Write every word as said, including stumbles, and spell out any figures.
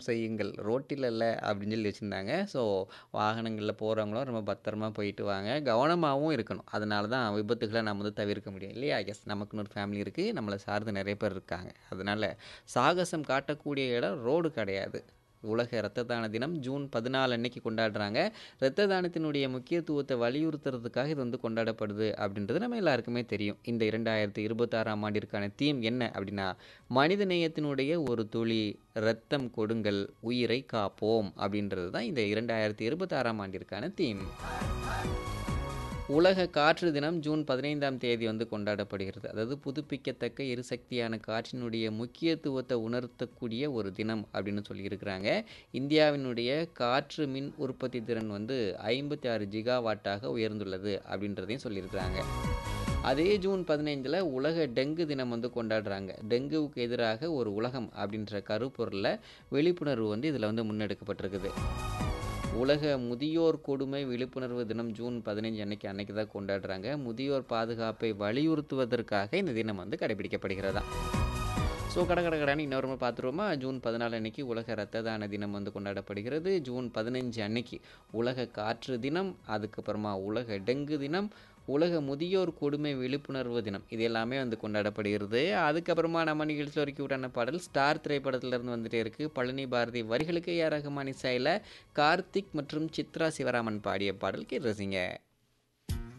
செய்யுங்கள். ரோட்டில் அல்ல அப்படின்னு சொல்லி வச்சிருந்தாங்க. ஸோ வாகனங்கள்ல போறவங்களும் ரொம்ப பத்திரமா போயிட்டு வாங்க. கவனமாவும் இருக்கணும். அதனால தான் விபத்துகள நம்ம வந்து தவிர்க்க முடியும் இல்லையா? எஸ் நமக்குன்னு ஒரு ஃபேமிலி இருக்கு. நம்மள சார்ந்து நெறைய பேர் இருக்காங்க. அதனால சாகசம் காட்டக்கூடிய இடம் ரோடு கிடையாது. உலக இரத்த தான தினம் ஜூன் பதினான்கு அன்னைக்கு கொண்டாடுறாங்க. இரத்த தானத்தினுடைய முக்கியத்துவத்தை வலியுறுத்துறதுக்காக இது வந்து கொண்டாடப்படுது அப்படின்றது நம்ம எல்லாருக்குமே தெரியும். இந்த இரண்டாயிரத்து இருபத்தாறாம் ஆண்டிற்கான தீம் என்ன அப்படின்னா, மனித நேயத்தினுடைய ஒரு துளி இரத்தம் கொடுங்கள், உயிரை காப்போம் அப்படின்றது தான் இந்த இரண்டாயிரத்து இருபத்தாறாம் ஆண்டிற்கான தீம். உலக காற்று தினம் ஜூன் பதினைந்தாம் தேதி வந்து கொண்டாடப்படுகிறது. அதாவது புதுப்பிக்கத்தக்க எரிசக்தியான காற்றினுடைய முக்கியத்துவத்தை உணர்த்தக்கூடிய ஒரு தினம் அப்படின்னு சொல்லியிருக்கிறாங்க. இந்தியாவினுடைய காற்று மின் உற்பத்தி திறன் வந்து ஐம்பத்தி ஆறு ஜிகாவாட்டாக உயர்ந்துள்ளது அப்படின்றதையும் சொல்லியிருக்கிறாங்க. அதே ஜூன் பதினைந்தில் உலக டெங்கு தினம் வந்து கொண்டாடுறாங்க. டெங்குவுக்கு எதிராக ஒரு உலகம் அப்படின்ற கருப்பொருளில் விழிப்புணர்வு வந்து இதில் வந்து முன்னெடுக்கப்பட்டிருக்குது. உலக முதியோர் கொடுமை விழிப்புணர்வு தினம் ஜூன் பதினைந்து அன்னைக்கு அன்னைக்கு தான் கொண்டாடுறாங்க. முதியோர் பாதுகாப்பை வலியுறுத்துவதற்காக இந்த தினம் வந்து கடைபிடிக்கப்படுகிறதா. ஸோ கட கட கடன்னு இன்னொரு முறை பார்த்துருவோமா? ஜூன் பதினான்கு அன்னைக்கு உலக இரத்த தான தினம் வந்து கொண்டாடப்படுகிறது. ஜூன் பதினைந்து அன்னைக்கு உலக காற்று தினம், அதுக்கப்புறமா உலக டெங்கு தினம், உலக முதியோர் கொடுமை விழிப்புணர்வு தினம் இது எல்லாமே வந்து கொண்டாடப்படுகிறது. அதுக்கப்புறமா நம்ம நிகழ்ச்சியில் ஒரு கியூட்டான பாடல் ஸ்டார் திரைப்படத்திலிருந்து வந்துட்டே இருக்குது. பழனி பாரதி வரிகளுக்கு ஏ ஆர் ரஹ்மான் இசையில் கார்த்திக் மற்றும் சித்ரா சிவராமன் பாடிய பாடல் கேட்டு ரசிங்க.